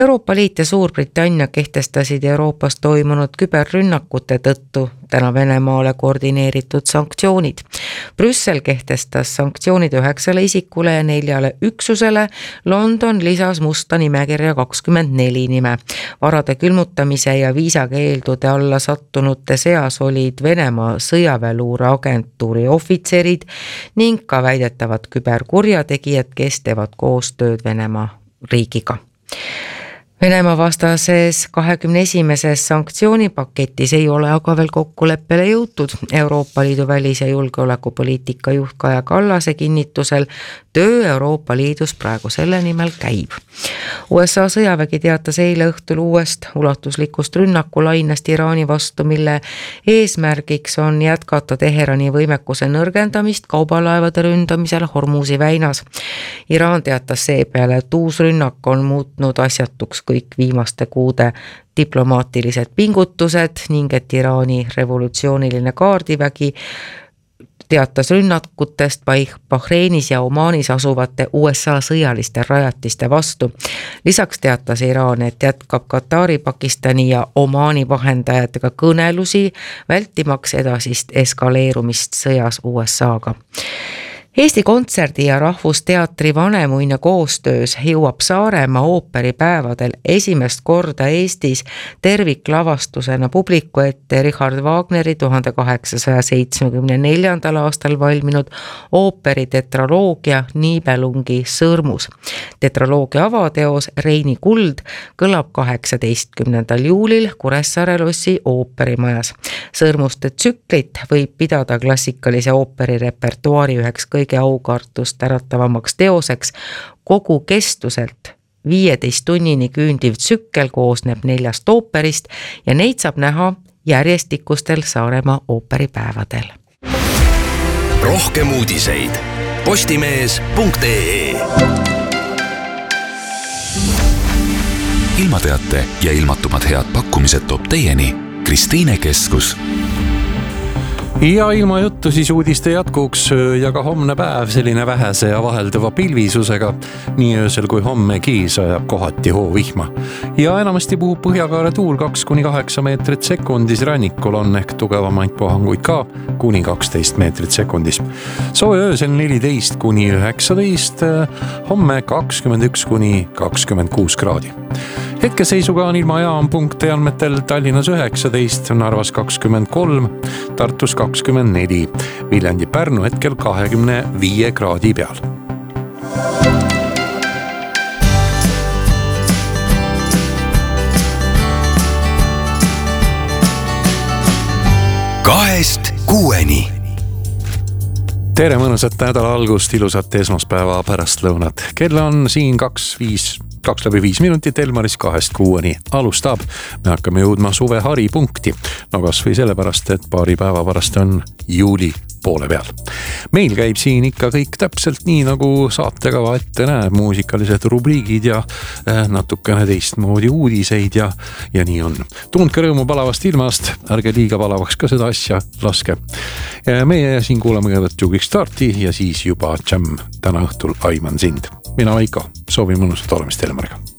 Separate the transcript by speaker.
Speaker 1: Euroopa Liit ja Suurbritannia kehtestasid Euroopas toimunud küberrünnakute tõttu täna Venemaale koordineeritud sanktsioonid. Brüssel kehtestas sanktsioonid 9 isikule ja 4 üksusele. London lisas musta nimekirja 24 nime. Varade külmutamise ja viisakeeldude alla sattunute seas olid Venemaa sõjaväeluure agentuuri ohvitserid ning ka väidetavad küberkurjategijad, kes teevad koostööd Venemaa riigiga. Venemaa vastases 21. sanktsioonipaketis ei ole aga veel kokkuleppele jõutud. Euroopa Liidu välis- ja julgeolekupoliitika juht Kaja Kallase kinnitusel töö Euroopa Liidus praegu selle nimel käib. USA sõjavägi teatas eile õhtul uuest ulatuslikust rünnakulainest Iraani vastu, mille eesmärgiks on jätkata Teherani võimekuse nõrgendamist kaubalaevade ründamisel Hormuzi väinas. Iraan teatas seepeale, et uus rünnak on muutnud asjatuks kõik viimaste kuude diplomaatilised pingutused ning et Iraani revolutsiooniline kaardivägi teatas rünnakutest Bahreinis ja Omaanis asuvate USA sõjaliste rajatiste vastu. Lisaks teatas Iraan, et jätkab Katari, Pakistani ja Omaani vahendajatega kõnelusi, vältimaks edasist eskaleerumist sõjas USA-ga. Eesti Kontserdi ja Rahvusteatri Vanemuine koostöös jõuab Saaremaa ooperipäevadel esimest korda Eestis terviklavastusena publiku ette Richard Wagneri 1874. aastal valminud ooperi tetraloogia Nibelungi sõrmus. Tetraloogia avateos Reini kuld kõlab 18. juulil Kuressaare lossi ooperimajas. Sõrmuste tsüklit võib pidada klassikalise ooperi repertuaari üheks kõige aukartust äratavamaks teoseks. Kogu kestuselt 15 tunnini küündiv tsükkel koosneb 4 ooperist ja neid saab näha järjestikustel Saaremaa ooperipäevadel.
Speaker 2: Rohkem uudiseid postimees.ee. Ilmateate ja ilmatumad head pakkumised toob teieni Kristiine Keskus.
Speaker 3: Ja ilma juttu siis uudiste jätkuks ja ka homne päev selline vähese ja vahelduva pilvisusega. Nii öösel kui hommegi sajab kohati hoovihma. Ja enamasti puhub põhjakaare tuul 2–8 meetrit sekundis. Rannikul on ehk tugevamaid puhanguid ka kuni 12 meetrit sekundis. Sooja öösel 14–19, homme 21–26 kraadi. Hetkeseisuga on ilmajaam.ee andmetel Tallinnas 19, Narvas 23, Tartus 24, Viljandi Pärnu hetkel 25 kraadi peal.
Speaker 2: Kahest kuueni.
Speaker 3: Tere mõnusat nädala algust, ilusat esmaspäeva pärastlõunat. Kell on siin 2:05 minutit, Elmaris 2-6 alustab. Me hakkame jõudma suve haripunkti. No kas või sellepärast, et paari päeva pärast on juuli poole peal. Meil käib siin ikka kõik täpselt nii, nagu saatekava ette näeb, muusikalised rubriigid ja natukene teistmoodi uudiseid ja nii on. Tundke rõõmu palavast ilmast, ärge liiga palavaks ka seda asja laske. Meie siin kuulame kõigepealt Jugiks starti ja siis juba Jam täna õhtul aiman sind. Mina Veiko, soovin mõnusat olemist Elmariga.